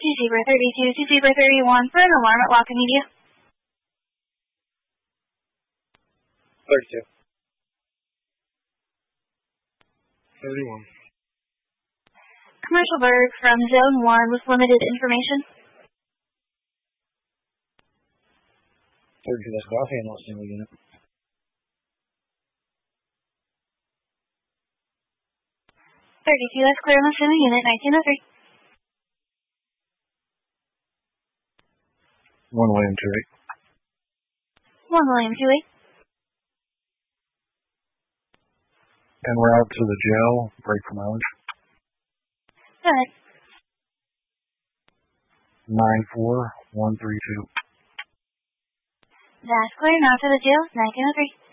Zebra 32 to Zebra 31 for an alarm at Lock Media. 32. 31. Commercial bird from Zone 1 with limited information. 32, that's golf handle single unit. 32, that's clear on the single unit, 1903. 1 William 28. 1 William 28. En route to the jail, break for mileage. Go ahead. 94132. That's clear, now to the jail, 1903.